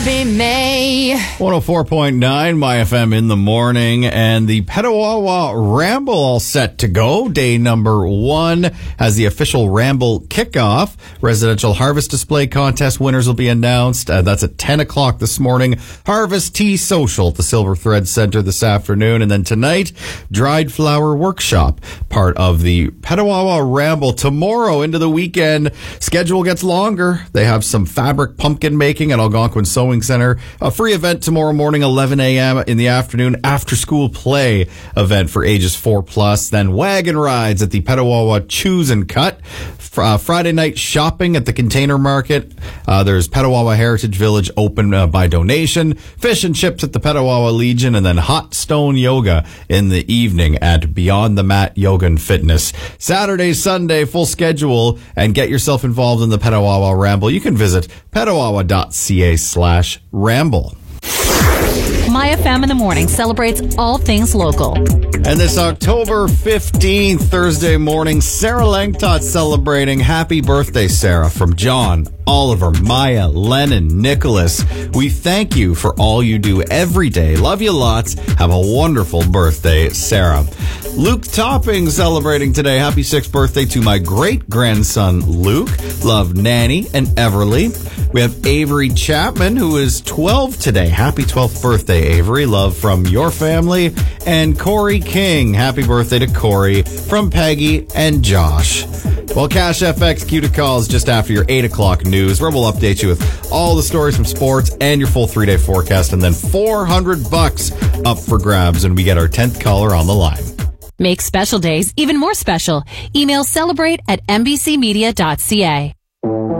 Bobby May. 104.9 My FM in the morning, and the Petawawa Ramble all set to go. Day number 1 has the official Ramble kickoff. Residential harvest display contest winners will be announced. That's at 10 o'clock this morning. Harvest Tea Social at the Silver Thread Center this afternoon. And then tonight, Dried Flower Workshop, part of the Petawawa Ramble. Tomorrow into the weekend, schedule gets longer. They have some fabric pumpkin making at Algonquin Sewing Center. A free event tomorrow morning, 11 a.m. in the afternoon, after school play event for ages 4+. Then wagon rides at the Petawawa Choose and Cut. Friday night shopping at the Container Market. There's Petawawa Heritage Village open by donation. Fish and chips at the Petawawa Legion, and then hot stone yoga in the evening at Beyond the Mat Yoga and Fitness. Saturday, Sunday, full schedule, and get yourself involved in the Petawawa Ramble. You can visit petawawa.ca/ramble. My FM in the morning celebrates all things local. And this October 15th, Thursday morning, Sarah Langtot celebrating. Happy birthday, Sarah, from John, Oliver, Maya, Lennon, Nicholas. We thank you for all you do every day. Love you lots. Have a wonderful birthday, Sarah. Luke Topping celebrating today. Happy 6th birthday to my great-grandson, Luke. Love Nanny and Everly. We have Avery Chapman, who is 12 today. Happy 12th birthday, Avery. Love from your family. And Corey King. Happy birthday to Corey from Peggy and Josh. Well, Cash FX cue to calls just after your 8 o'clock news, where we'll update you with all the stories from sports and your full 3-day forecast. And then $400 up for grabs, and we get our 10th caller on the line. Make special days even more special. Email celebrate@nbcmedia.ca.